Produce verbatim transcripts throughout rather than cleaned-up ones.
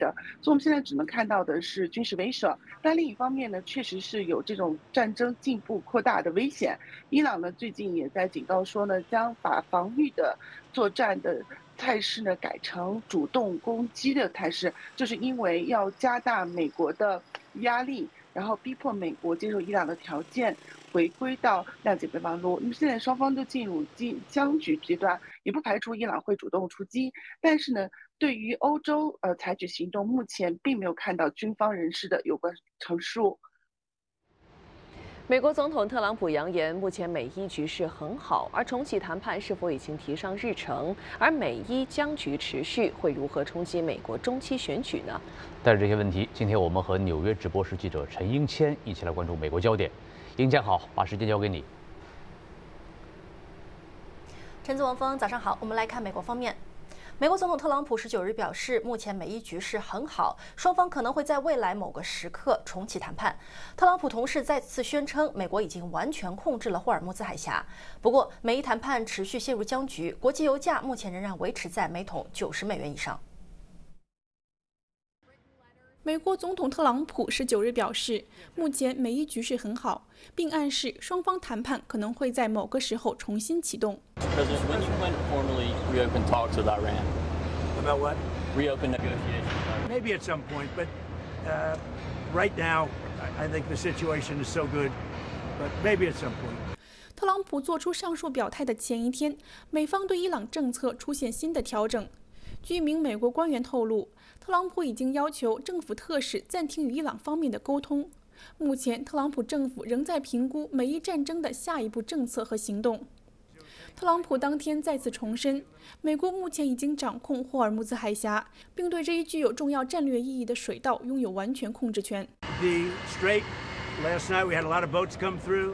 的，所以我们现在只能看到的是军事威慑。但另一方面呢，确实是有这种战争进一步扩大的危险。伊朗呢最近也在警告说呢，将把防御的作战的态势呢改成主动攻击的态势，就是因为要加大美国的压力，然后逼迫美国接受伊朗的条件，回归到谅解备忘录。那么现在双方都进入进僵局阶段，也不排除伊朗会主动出击。但是呢，对于欧洲呃采取行动，目前并没有看到军方人士的有关陈述。 美国总统特朗普扬言，目前美伊局势很好，而重启谈判是否已经提上日程？而美伊僵局持续，会如何冲击美国中期选举呢？ 带着这些问题，今天我们和纽约直播室记者陈英谦一起来关注美国焦点。英谦好，把时间交给你。 陈子王峰，早上好，我们来看美国方面。美国总统特朗普十九日表示，目前美伊局势很好，双方可能会在未来某个时刻重启谈判。特朗普同时再次宣称，美国已经完全控制了霍尔木兹海峡。不过，美伊谈判持续陷入僵局，国际油价目前仍然维持在每桶九十美元以上。 美国总统特朗普十九日表示，目前美伊局势很好，并暗示双方谈判可能会在某个时候重新启动。 President, when you plan to formally reopen talks with Iran? About what? Reopen negotiations. Maybe at some point, but uh, right now, I think the situation is so good. But maybe at some point. 特朗普做出上述表态的前一天，美方对伊朗政策出现新的调整。据一名美国官员透露，特朗普已经要求政府特使暂停与伊朗方面的沟通。目前，特朗普政府仍在评估美伊战争的下一步政策和行动。特朗普当天再次重申，美国目前已经掌控霍尔木兹海峡，并对这一具有重要战略意义的水道拥有完全控制权。 The Strait. Last night we had a lot of boats come through.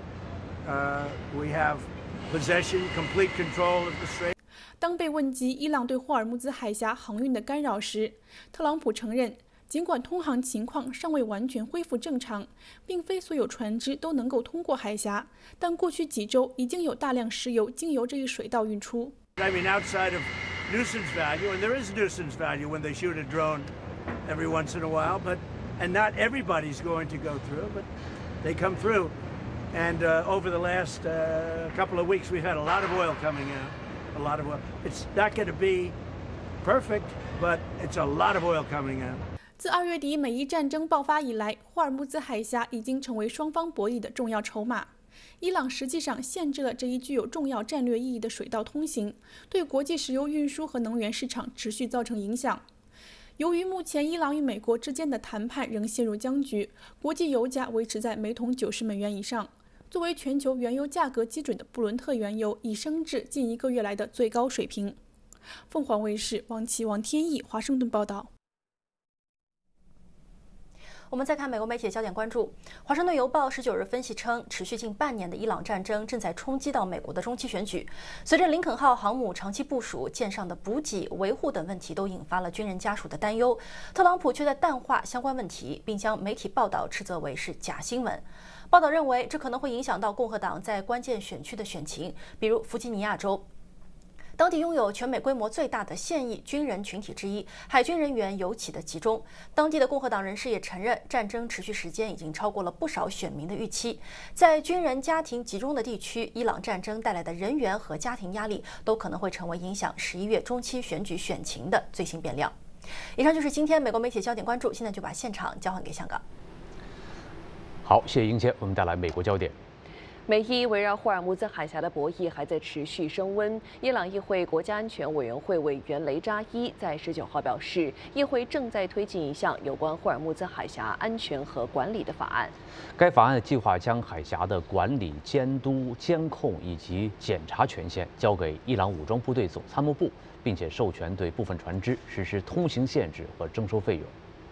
Uh, we have possession, complete control of the strait. 当被问及伊朗对霍尔木兹海峡航运的干扰时，特朗普承认，尽管通航情况尚未完全恢复正常，并非所有船只都能够通过海峡，但过去几周已经有大量石油经由这一水道运出。 I mean, outside of nuisance value, and there is nuisance value when they shoot a drone every once in a while, but and not everybody's going to go through, but they come through. And uh, over the last uh, couple of weeks, we've had a lot of oil coming out. A lot of oil. It's not going to be perfect, but it's a lot of oil coming out. 自二月底美伊战争爆发以来，霍尔木兹海峡已经成为双方博弈的重要筹码。伊朗实际上限制了这一具有重要战略意义的水道通行，对国际石油运输和能源市场持续造成影响。由于目前伊朗与美国之间的谈判仍陷入僵局，国际油价维持在每桶九十美元以上。作为全球原油价格基准的布伦特原油已升至近一个月来的最高水平。凤凰卫视王琦、王天意华盛顿报道。 我们再看美国媒体的焦点关注，华盛顿邮报十九日分析称，持续近半年的伊朗战争正在冲击到美国的中期选举。随着林肯号航母长期部署，舰上的补给、维护等问题都引发了军人家属的担忧。特朗普却在淡化相关问题，并将媒体报道斥责为是假新闻。报道认为，这可能会影响到共和党在关键选区的选情，比如弗吉尼亚州。当地拥有全美规模最大的现役军人群体之一，海军人员尤其的集中。当地的共和党人士也承认，战争持续时间已经超过了不少选民的预期。在军人家庭集中的地区，伊朗战争带来的人员和家庭压力，都可能会成为影响十一月中期选举选情的最新变量。以上就是今天美国媒体焦点关注，现在就把现场交还给香港。 好，谢谢英谦，我们带来美国焦点。 美伊围绕霍尔木兹海峡的博弈还在持续升温。伊朗议会国家安全委员会委员雷扎伊在十九号表示，议会正在推进一项有关霍尔木兹海峡安全和管理的法案。 该法案计划将海峡的管理、监督、监控以及检查权限交给伊朗武装部队总参谋部，并且授权对部分船只实施通行限制和征收费用。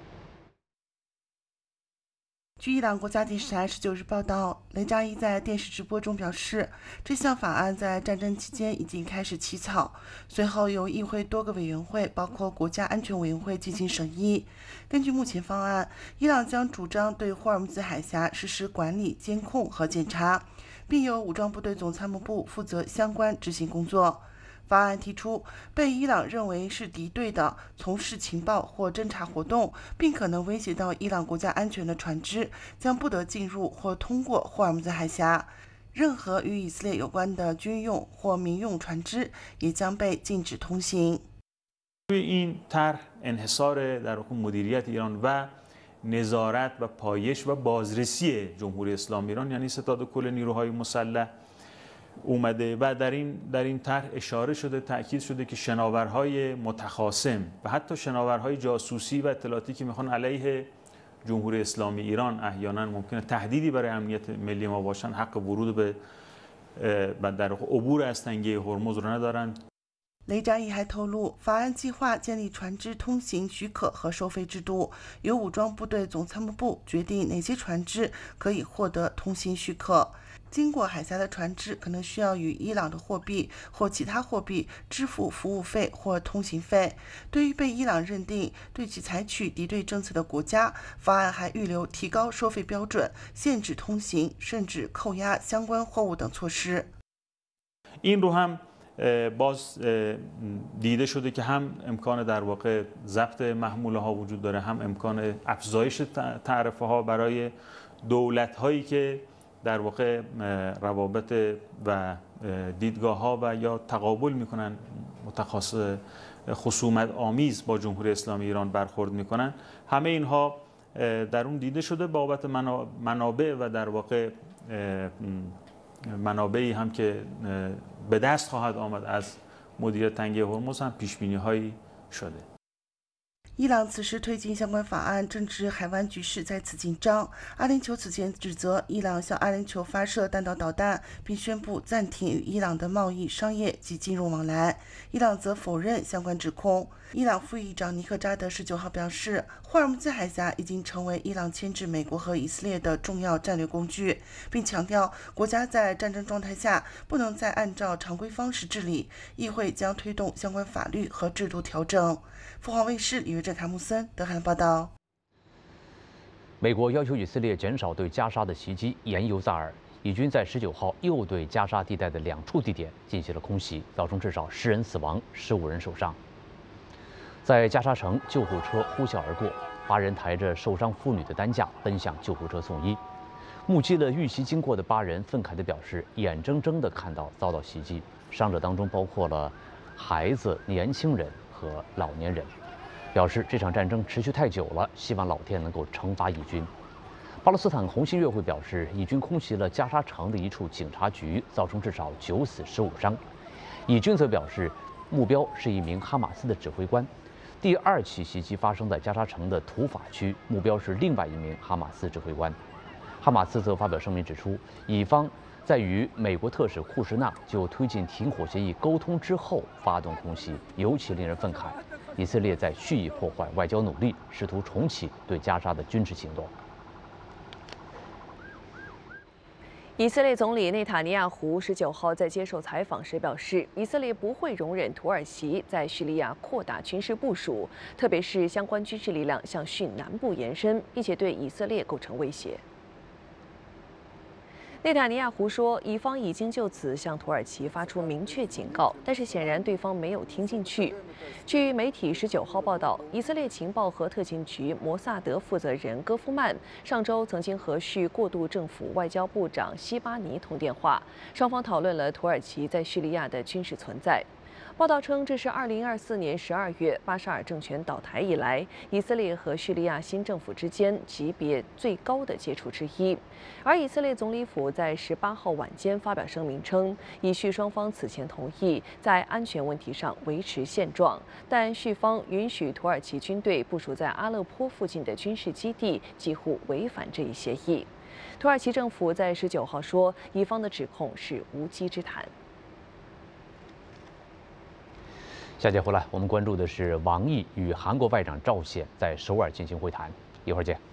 据伊朗国家电视台十九日报道，雷扎伊在电视直播中表示，这项法案在战争期间已经开始起草，随后由议会多个委员会，包括国家安全委员会进行审议。根据目前方案，伊朗将主张对霍尔木兹海峡实施管理、监控和检查，并由武装部队总参谋部负责相关执行工作。 法案提出，被伊朗认为是敌对的、从事情报或侦察活动，并可能威胁到伊朗国家安全的船只，将不得进入或通过霍尔木兹海峡。任何与以色列有关的军用或民用船只也将被禁止通行。 این طرح انحصار در واقع مدیریت ایران و نظارت و پایش و بازرسی جمهوری اسلامی ایران یعنی ستاد کل نیروهای مسلح اومده و در این در این طرح اشاره شده تاکید شده که شناورهای متخاصم و حتی شناورهای جاسوسی و اطلاعاتی که میخوان علیه جمهوری اسلامی ایران احیانا ممکنه تهدیدی برای امنیت ملی ما باشن حق ورود به در واقع عبور از تنگه هرمز رو ندارن。 雷扎伊还透露，法案计划建立船只通行许可和收费制度，由武装部队总参谋部决定哪些船只可以获得通行许可。经过海峡的船只可能需要以伊朗的货币或其他货币支付服务费或通行费。对于被伊朗认定对其采取敌对政策的国家，法案还预留提高收费标准、限制通行，甚至扣押相关货物等措施。 این رو هم باز دیده شده که هم امکان در واقع ضبط محموله ها وجود داره هم امکان افزایش تعرفه ها برای دولت هایی که در واقع روابط و دیدگاه ها و یا تقابل میکنن متخاص خصومت آمیز با جمهوری اسلامی ایران برخورد میکنن همه اینها در اون دیده شده بابت منابع و در واقع منابعی هم که به دست خواهد آمد از مدیریت تنگه هرمز هم پیش بینی هایی شده。 伊朗此时推进相关法案，正值海湾局势再次紧张。阿联酋此前指责伊朗向阿联酋发射弹道导弹，并宣布暂停与伊朗的贸易、商业及金融往来。伊朗则否认相关指控。伊朗副议长尼克扎德十九号表示，霍尔木兹海峡已经成为伊朗牵制美国和以色列的重要战略工具，并强调国家在战争状态下不能再按照常规方式治理。议会将推动相关法律和制度调整。凤凰卫视李约正、卡穆森德汉报道。 美国要求以色列减少对加沙的袭击，言犹在耳。以军在十九号又对加沙地带的两处地点进行了空袭，造成至少十人死亡，十五人受伤。在加沙城，救护车呼啸而过，八人抬着受伤妇女的担架奔向救护车送医。目击了遇袭经过的八人愤慨地表示，眼睁睁地看到遭到袭击，伤者当中包括了孩子、年轻人和老年人，表示这场战争持续太久了，希望老天能够惩罚以军。巴勒斯坦红新月会表示，以军空袭了加沙城的一处警察局，造成至少九死十五伤。以军则表示，目标是一名哈马斯的指挥官。第二起袭击发生在加沙城的土法区，目标是另外一名哈马斯指挥官。哈马斯则发表声明指出，以方在与美国特使库什纳就推进停火协议沟通之后发动空袭，尤其令人愤慨。以色列在蓄意破坏外交努力，试图重启对加沙的军事行动。 以色列总理内塔尼亚胡十九号在接受采访时表示，以色列不会容忍土耳其在叙利亚扩大军事部署，特别是相关军事力量向叙南部延伸，并且对以色列构成威胁。内塔尼亚胡说，以方已经就此向土耳其发出明确警告，但是显然对方没有听进去。据媒体十九号报道，以色列情报和特勤局摩萨德负责人戈夫曼上周曾经和叙过渡政府外交部长西巴尼通电话，双方讨论了土耳其在叙利亚的军事存在。报道称，这是二零二四年十二月巴沙尔政权倒台以来，以色列和叙利亚新政府之间级别最高的接触之一。而以色列总理府在十八号晚间发表声明称，以叙双方此前同意在安全问题上维持现状，但叙方允许土耳其军队部署在阿勒颇附近的军事基地，几乎违反这一协议。土耳其政府在十九号说，以方的指控是无稽之谈。 下节回来，我们关注的是王毅与韩国外长赵显在首尔进行会谈，一会儿见。